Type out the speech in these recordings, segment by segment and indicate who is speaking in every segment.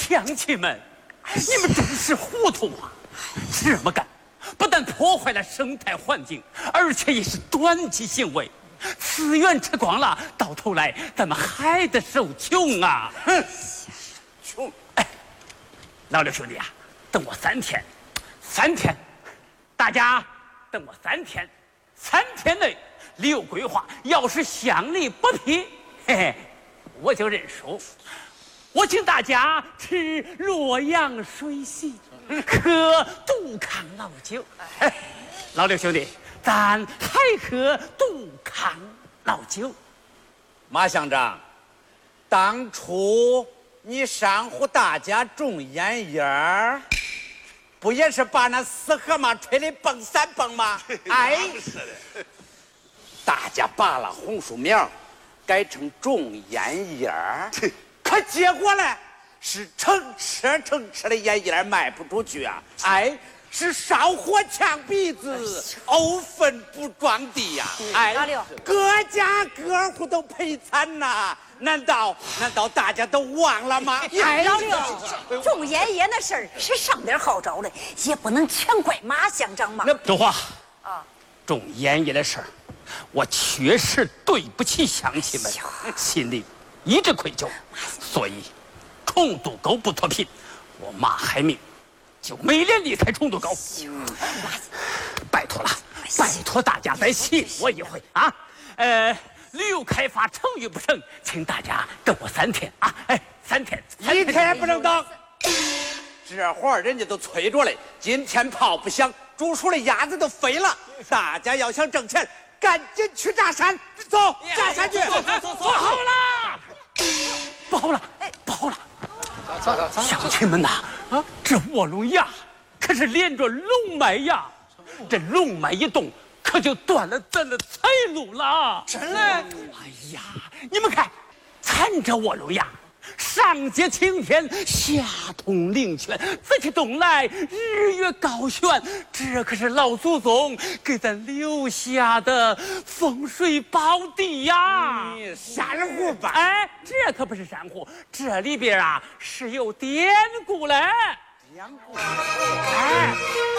Speaker 1: 乡亲们，你们真是糊涂啊！这么干，不但破坏了生态环境，而且也是短期行为。资源吃光了，到头来咱们还得受穷啊！哼，穷！哎，老刘兄弟啊，等我3天，3天，大家等我3天，3天内没有规划，要是乡里不批，嘿嘿，我就认输。我请大家吃洛阳水席，喝杜康老酒。哎，老刘兄弟，咱还喝杜康老酒。
Speaker 2: 马乡长，当初你煽唬大家种烟叶儿，不也是把那死河马吹得蹦3蹦吗？哎，是的。大家拔了红树苗，改成种烟叶儿。可结果呢，是成车的烟叶卖不出去啊！哎，是烧火呛鼻子，沤粪不装地呀！哎，
Speaker 3: 老刘，
Speaker 2: 各家各户都赔惨呐！难道大家都忘了吗？
Speaker 3: 哎，老刘，种烟叶的事儿是上点号召的，也不能全怪马乡长嘛。
Speaker 1: 周华啊，种烟叶的事儿，我确实对不起乡亲们，心里一直愧疚，所以重渡沟不脱贫，我马海明就没脸离开重渡沟。拜托了，拜托大家再信我一回啊！旅游开发成与不成，请大家等我3天啊！哎，3天
Speaker 2: ，1天也不能等。这会儿人家都催着嘞，今天炮不响，煮熟的鸭子都飞了。大家要想挣钱，赶紧去炸山，走，炸山去！
Speaker 1: 走好了。不好了，不好了！乡亲们呐，这卧龙崖可是连着龙脉崖，这龙脉一动，可就断了咱的财路了。
Speaker 2: 真的？
Speaker 1: 哎呀，你们看，咱这卧龙崖，上接青天，下通灵泉，紫气东来，日月高悬，这可是老祖宗给咱留下的风水宝地呀！
Speaker 2: 珊瑚吧？
Speaker 1: 哎，这可不是珊瑚，这里边啊是有典故嘞。
Speaker 2: 典故？
Speaker 1: 哎，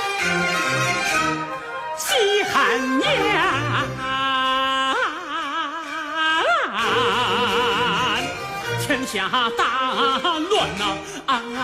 Speaker 1: 西汉年，天下大乱呐！